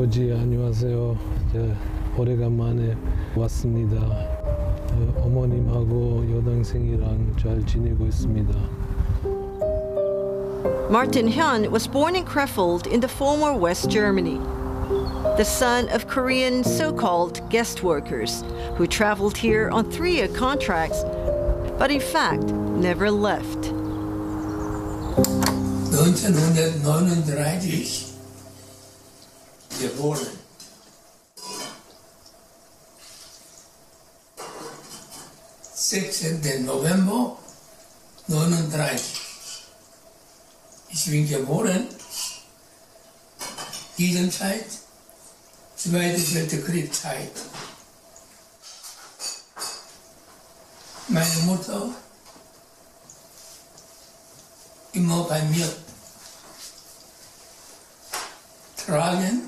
아버지 안녕하세요. 오래간만에 왔습니다. 어머님하고 여동생이랑 잘 지내고 있습니다. Martin Hyun was born in Krefeld in the former West Germany, the son of Korean so-called guest workers who traveled here on 3-year contracts, but in fact never left. 너는 들어야지. 이제 뭐는? September, November, 너는 들어야지. Ich bin geboren, diese Zeit, Zweite Weltkriegszeit. Meine Mutter immer bei mir tragen,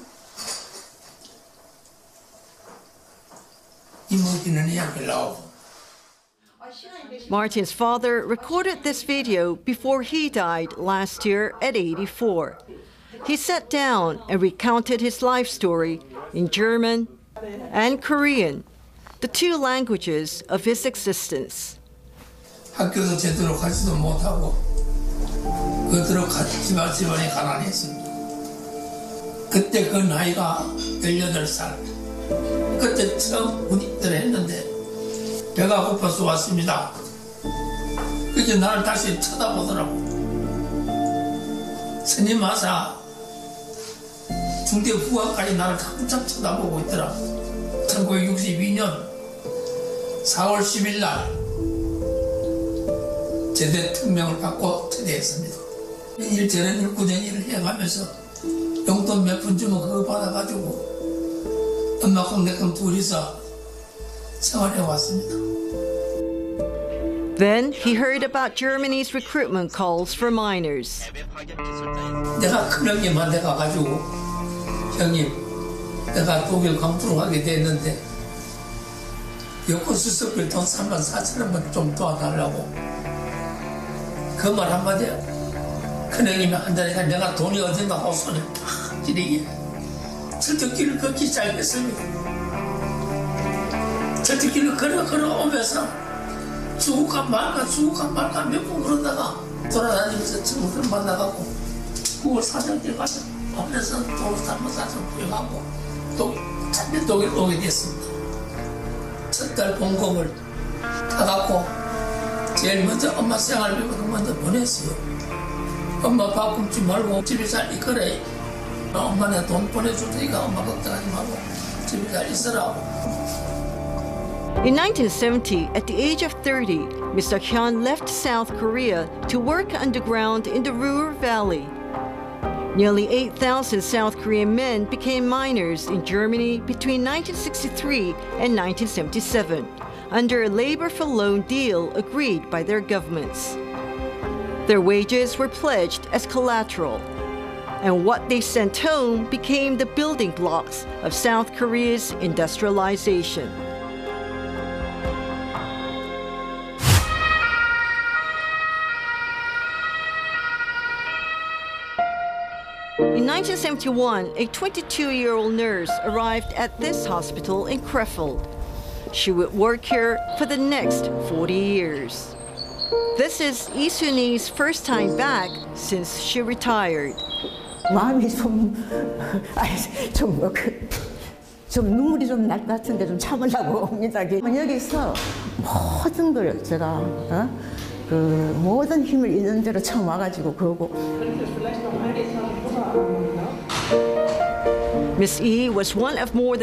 immer hinterher gelaufen. Martin's father recorded this video before he died last year at 84. He sat down and recounted his life story in German and Korean, the two languages of his existence. 학교도 제대로 가지도 못하고 그대로 집안이 가난했습니다. 그때 그 나이가 18살. 그때 처음 군입대를 했는데 배가 고파서 왔습니다. 그게 나를 다시 쳐다보더라고. 스님 마사 중대 후반까지 나를 한참 쳐다보고 있더라. 1962년 4월 10일 날 제대 특명을 받고 퇴대했습니다. 일 저런 일 구정 일을 해가면서 용돈 몇 푼 주면 그거 받아가지고 엄마랑 내랑 둘이서 생활해 왔습니다. Then he heard about Germany's recruitment calls for miners. 내가 큰형님한테 가가지고 형님 내가 독일 광주로 가게 됐는데 여권 수습비 돈 34,000원만 좀 도와달라고 그 말 한마디 큰형님이 한다니까 내가 돈이 어딘가 하고 손에 팍 찌르게 철쭉길을 걷기 시작했습니다. 철쭉길을 걸어오면서 죽을까 말까 몇 번 그러다가 돌아다니면서 친구들 만나갖고 9월 사장길 가서 밤에서 돈 34,000원 구해갖고 또 참여 독일 오게 됐습니다. 첫 달 봉급을 타갖고 제일 먼저 엄마 생활비부터 먼저 보냈어요. 엄마 밥 굶지 말고 집에 잘 있거래. 엄마 내 돈 보내줄 테니까 엄마 걱정하지 말고 집에 잘 있으라고. In 1970, at the age of 30, Mr. Hyun left South Korea to work underground in the Ruhr Valley. Nearly 8,000 South Korean men became miners in Germany between 1963 and 1977, under a labor for loan deal agreed by their governments. Their wages were pledged as collateral, and what they sent home became the building blocks of South Korea's industrialization. In 1971, a 22-year-old nurse arrived at this hospital in Krefeld. She would work here for the next 40 years. This is Lee Soon-hee's first time back since she retired. 마음이 좀 눈물이 좀 날 것 같은데 좀 참으려고 옵니다. 여기서 모든 걸 제가 그 모든 힘을 있는 대로 처음 와가지고 그러고. Miss Lee was one of more than